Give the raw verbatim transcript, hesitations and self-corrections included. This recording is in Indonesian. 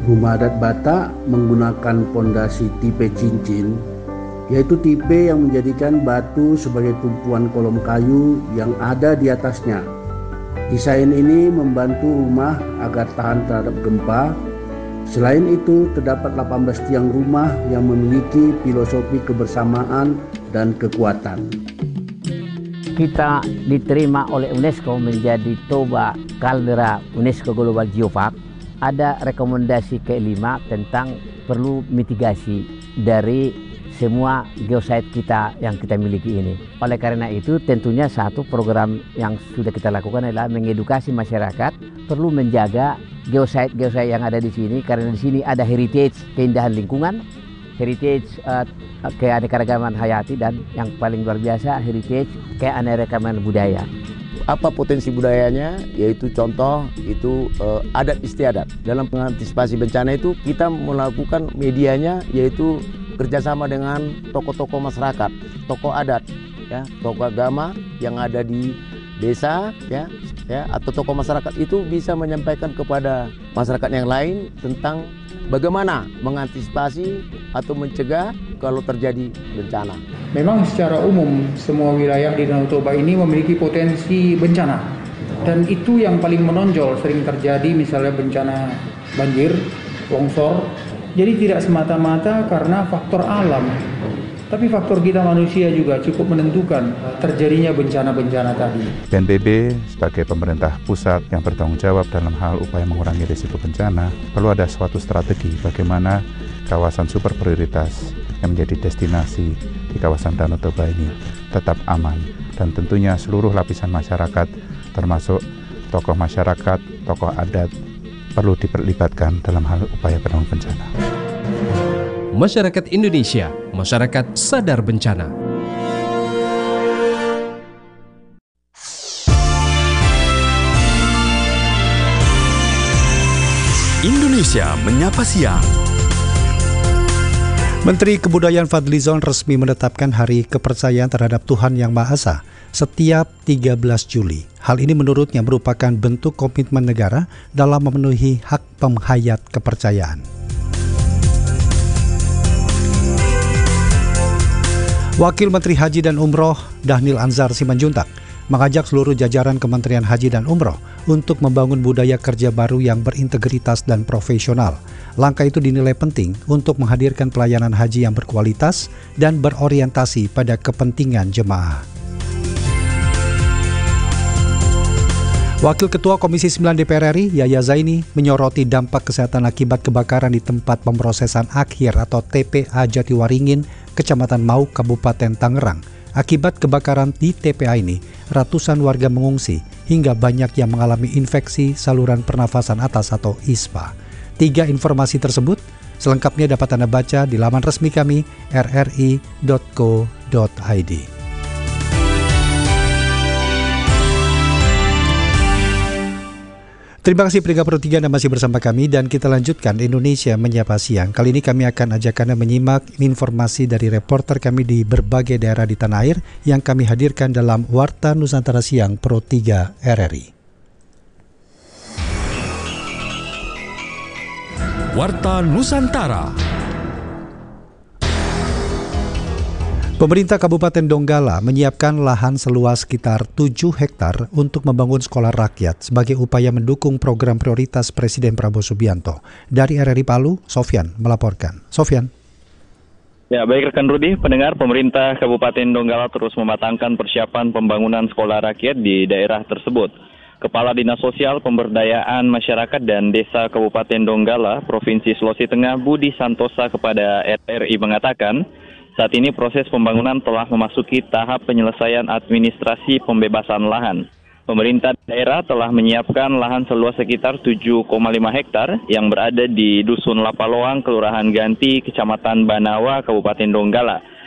Rumah adat Batak menggunakan pondasi tipe cincin, yaitu tipe yang menjadikan batu sebagai tumpuan kolom kayu yang ada di atasnya. Desain ini membantu rumah agar tahan terhadap gempa. Selain itu, terdapat delapan belas tiang rumah yang memiliki filosofi kebersamaan dan kekuatan. Kita diterima oleh UNESCO menjadi Toba Kaldera UNESCO Global Geopark. Ada rekomendasi kelima tentang perlu mitigasi dari semua geosite kita yang kita miliki ini. Oleh karena itu tentunya satu program yang sudah kita lakukan adalah mengedukasi masyarakat perlu menjaga geosite-geosite yang ada di sini, karena di sini ada heritage keindahan lingkungan, heritage uh, keanekaragaman hayati, dan yang paling luar biasa heritage keanekaragaman budaya. Apa potensi budayanya? Yaitu contoh itu uh, adat istiadat. Dalam mengantisipasi bencana itu kita melakukan medianya yaitu kerjasama dengan tokoh-tokoh masyarakat, tokoh adat, ya, tokoh agama yang ada di desa, ya, ya, atau tokoh masyarakat itu bisa menyampaikan kepada masyarakat yang lain tentang bagaimana mengantisipasi atau mencegah kalau terjadi bencana. Memang secara umum semua wilayah di Danau Toba ini memiliki potensi bencana, dan itu yang paling menonjol sering terjadi, misalnya bencana banjir, longsor. Jadi tidak semata-mata karena faktor alam, tapi faktor kita manusia juga cukup menentukan terjadinya bencana-bencana tadi. B N P B sebagai pemerintah pusat yang bertanggung jawab dalam hal upaya mengurangi risiko bencana, perlu ada suatu strategi bagaimana kawasan super prioritas yang menjadi destinasi di kawasan Danau Toba ini tetap aman, dan tentunya seluruh lapisan masyarakat termasuk tokoh masyarakat, tokoh adat perlu diperlibatkan dalam hal upaya penanggulangan bencana. Masyarakat Indonesia, masyarakat sadar bencana. Indonesia Menyapa Siang. Menteri Kebudayaan Fadlizon resmi menetapkan Hari Kepercayaan terhadap Tuhan Yang Maha Esa setiap tiga belas Juli. Hal ini menurutnya merupakan bentuk komitmen negara dalam memenuhi hak penghayat kepercayaan. Wakil Menteri Haji dan Umroh Dhanil Anzar Simanjuntak mengajak seluruh jajaran Kementerian Haji dan Umroh untuk membangun budaya kerja baru yang berintegritas dan profesional. Langkah itu dinilai penting untuk menghadirkan pelayanan haji yang berkualitas dan berorientasi pada kepentingan jemaah. Wakil Ketua Komisi sembilan D P R R I, Yahya Zaini, menyoroti dampak kesehatan akibat kebakaran di tempat pemrosesan akhir atau T P A Jatiwaringin, Kecamatan Mau, Kabupaten Tangerang. Akibat kebakaran di T P A ini, ratusan warga mengungsi hingga banyak yang mengalami infeksi saluran pernafasan atas atau I S P A. Tiga informasi tersebut selengkapnya dapat Anda baca di laman resmi kami r r i dot co dot i d. Terima kasih pendengar Pro tiga Anda masih bersama kami, dan kita lanjutkan Indonesia Menyapa Siang. Kali ini kami akan ajak Anda menyimak informasi dari reporter kami di berbagai daerah di tanah air yang kami hadirkan dalam Warta Nusantara Siang Pro tiga R R I. Warta Nusantara. Pemerintah Kabupaten Donggala menyiapkan lahan seluas sekitar tujuh hektar untuk membangun sekolah rakyat sebagai upaya mendukung program prioritas Presiden Prabowo Subianto. Dari R R I Palu, Sofyan melaporkan. Sofyan. Ya, baik rekan Rudi, pendengar, pemerintah Kabupaten Donggala terus mematangkan persiapan pembangunan sekolah rakyat di daerah tersebut. Kepala Dinas Sosial Pemberdayaan Masyarakat dan Desa Kabupaten Donggala, Provinsi Sulawesi Tengah, Budi Santosa kepada R R I mengatakan, saat ini proses pembangunan telah memasuki tahap penyelesaian administrasi pembebasan lahan. Pemerintah daerah telah menyiapkan lahan seluas sekitar tujuh koma lima hektar yang berada di Dusun Lapaloang, Kelurahan Ganti, Kecamatan Banawa, Kabupaten Donggala.